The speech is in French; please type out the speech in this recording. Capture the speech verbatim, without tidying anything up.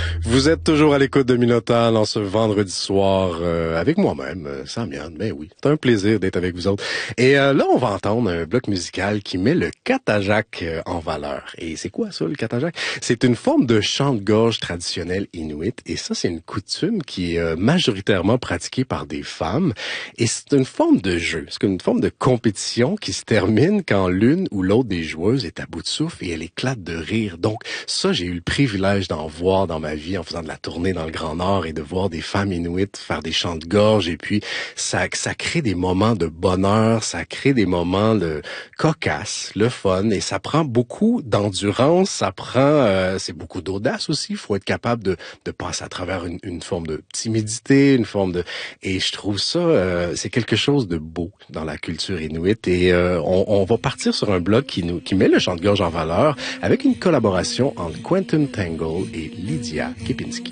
Vous êtes toujours à l'écoute de Minotaur en ce vendredi soir euh, avec moi-même, euh, Samian. Ben oui, c'est un plaisir d'être avec vous autres. Et euh, là, on va entendre un bloc musical qui met le katajak euh, en valeur. Et c'est quoi ça, le katajak? C'est une forme de chant de gorge traditionnel inuit. Et ça, c'est une coutume qui est euh, majoritairement pratiquée par des femmes. Et c'est une forme de jeu. C'est une forme de compétition qui se termine quand l'une ou l'autre des joueuses est à bout de souffle et elle éclate de rire. Donc, ça, j'ai eu le privilège d'en voir dans ma vie en faisant de la tournée dans le Grand Nord et de voir des femmes inuites faire des chants de gorge. Et puis, ça, ça crée des moments de bonheur, ça crée des moments de cocasse, le fun. Et ça prend beaucoup d'endurance, ça prend, euh, c'est beaucoup d'audace aussi. Il faut être capable de, de passer à travers une, une forme de timidité, une forme de... Et je trouve ça, euh, c'est quelque chose de beau dans la culture inuite. Et euh, on, on va partir sur un bloc qui nous qui met le chant de gorge en valeur avec une collaboration entre Quentin Tangle et Lydia Kepinski.